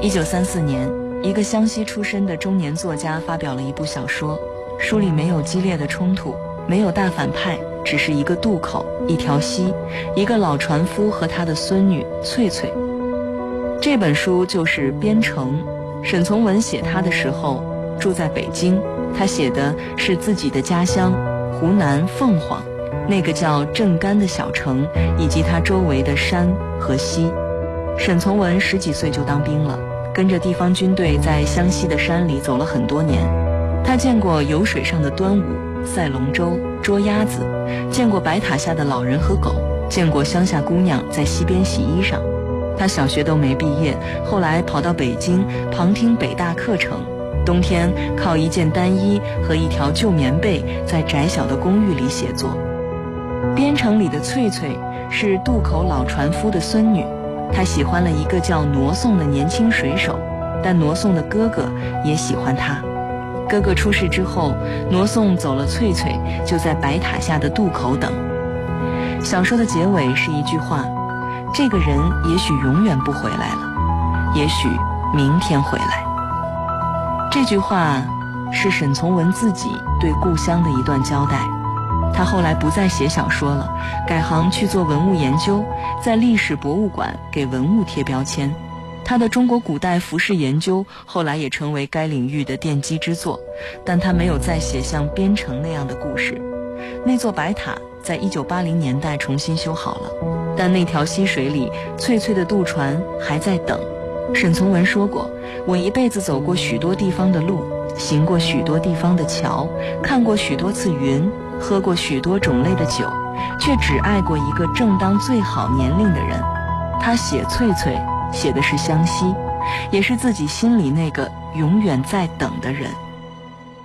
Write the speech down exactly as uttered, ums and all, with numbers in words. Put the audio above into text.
一九三四年，一个湘西出身的中年作家发表了一部小说，书里没有激烈的冲突，没有大反派，只是一个渡口，一条溪，一个老船夫和他的孙女翠翠。这本书就是《边城》。沈从文写他的时候住在北京，他写的是自己的家乡湖南凤凰，那个叫镇干的小城，以及它周围的山和溪。沈从文十几岁就当兵了，跟着地方军队在湘西的山里走了很多年。他见过游水上的端午、赛龙舟、捉鸭子，见过白塔下的老人和狗，见过乡下姑娘在溪边洗衣裳。他小学都没毕业，后来跑到北京旁听北大课程，冬天靠一件单衣和一条旧棉被在窄小的公寓里写作。边城里的翠翠是渡口老船夫的孙女，她喜欢了一个叫挪送的年轻水手，但挪送的哥哥也喜欢她。哥哥出事之后，挪送走了翠翠，就在白塔下的渡口等。小说的结尾是一句话，这个人也许永远不回来了，也许明天回来。这句话是沈从文自己对故乡的一段交代。他后来不再写小说了，改行去做文物研究，在历史博物馆给文物贴标签。他的中国古代服饰研究后来也成为该领域的奠基之作，但他没有再写像《边城》那样的故事。那座白塔在一九八零年代重新修好了，但那条溪水里翠翠的渡船还在等。沈从文说过，我一辈子走过许多地方的路，行过许多地方的桥，看过许多次云，喝过许多种类的酒，却只爱过一个正当最好年龄的人。他写翠翠，写的是湘西，也是自己心里那个永远在等的人。